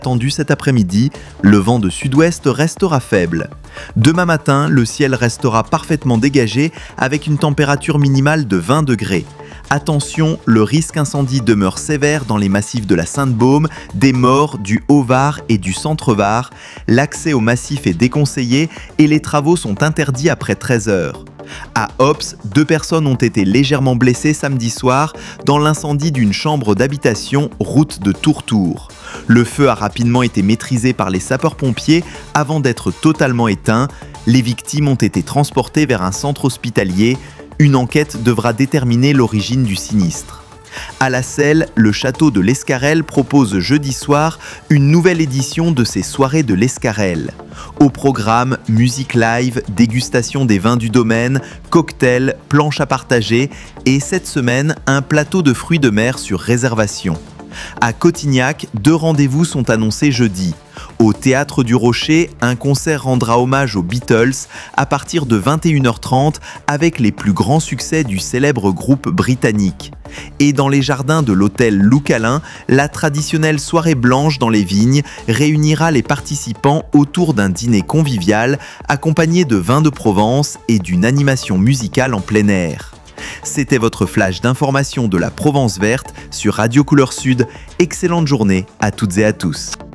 Attendu cet après-midi, le vent de sud-ouest restera faible. Demain matin, le ciel restera parfaitement dégagé avec une température minimale de 20 degrés. Attention, le risque incendie demeure sévère dans les massifs de la Sainte-Baume, des Maures, du Haut-Var et du Centre-Var. L'accès au massif est déconseillé et les travaux sont interdits après 13 heures. À Ops, 2 personnes ont été légèrement blessées samedi soir dans l'incendie d'une chambre d'habitation route de Tourtour. Le feu a rapidement été maîtrisé par les sapeurs-pompiers avant d'être totalement éteint. Les victimes ont été transportées vers un centre hospitalier. Une enquête devra déterminer l'origine du sinistre. À La Selle, le château de l'Escarel propose jeudi soir une nouvelle édition de ses soirées de l'Escarel. Au programme, musique live, dégustation des vins du domaine, cocktails, planches à partager et cette semaine, un plateau de fruits de mer sur réservation. À Cotignac, 2 rendez-vous sont annoncés jeudi. Au Théâtre du Rocher, un concert rendra hommage aux Beatles à partir de 21h30 avec les plus grands succès du célèbre groupe britannique. Et dans les jardins de l'hôtel Loucalin, la traditionnelle soirée blanche dans les vignes réunira les participants autour d'un dîner convivial accompagné de vins de Provence et d'une animation musicale en plein air. C'était votre flash d'information de la Provence verte sur Radio Couleur Sud. Excellente journée à toutes et à tous.